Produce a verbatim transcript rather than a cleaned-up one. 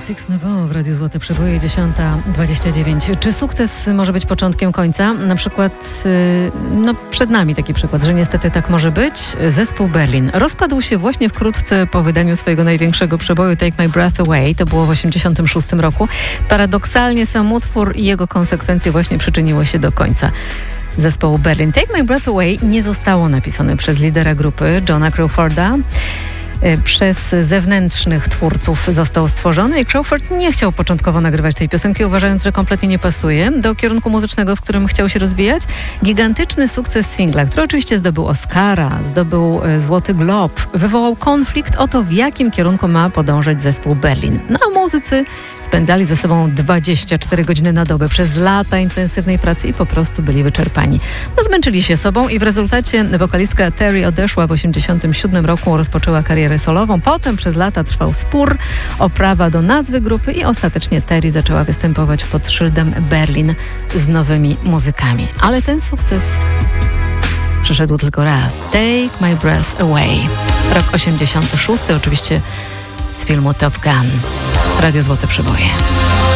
Six Nouveau w Radiu Złote Przeboje, dziesiąta dwadzieścia dziewięć. Czy sukces może być początkiem końca? Na przykład, no przed nami taki przykład, że niestety tak może być. Zespół Berlin rozpadł się właśnie wkrótce po wydaniu swojego największego przeboju Take My Breath Away. To było w osiemdziesiątym szóstym roku. Paradoksalnie sam utwór i jego konsekwencje właśnie przyczyniły się do końca zespołu Berlin. Take My Breath Away nie zostało napisane przez lidera grupy, Johna Crawforda. Przez zewnętrznych twórców został stworzony i Crawford nie chciał początkowo nagrywać tej piosenki, uważając, że kompletnie nie pasuje do kierunku muzycznego, w którym chciał się rozwijać. Gigantyczny sukces singla, który oczywiście zdobył Oscara, zdobył Złoty Glob, wywołał konflikt o to, w jakim kierunku ma podążać zespół Berlin. No a muzycy spędzali ze sobą dwadzieścia cztery godziny na dobę przez lata intensywnej pracy i po prostu byli wyczerpani. No, zmęczyli się sobą i w rezultacie wokalistka Terry odeszła w osiemdziesiątym siódmym roku, rozpoczęła karierę solową. Potem przez lata trwał spór o prawa do nazwy grupy i ostatecznie Terry zaczęła występować pod szyldem Berlin z nowymi muzykami. Ale ten sukces przyszedł tylko raz. Take My Breath Away. Rok osiemdziesiąty szósty, oczywiście z filmu Top Gun. Radio Złote Przeboje.